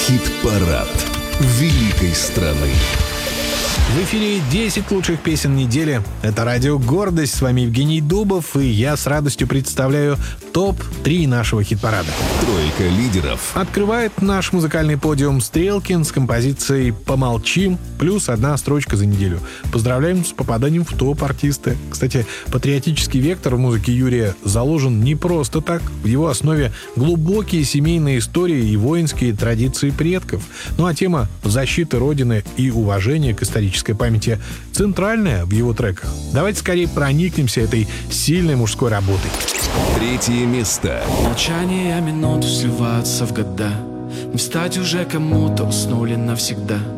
Хит-парад великой страны. В эфире 10 лучших песен недели. Это радио «Гордость». С вами Евгений Дубов, и я с радостью представляю топ-3 нашего хит-парада. Тройка лидеров. Открывает наш музыкальный подиум Стрелкин с композицией «Помолчим», плюс одна строчка за неделю. Поздравляем с попаданием в топ артиста. Кстати, патриотический вектор в музыке Юрия заложен не просто так. В его основе глубокие семейные истории и воинские традиции предков. Ну а тема защиты Родины и уважения к исторической памяти центральная в его треках. Давайте скорее проникнемся этой сильной мужской работой. Третье место. Молчание минут сливаются в года. Не встать уже кому-то, уснули навсегда.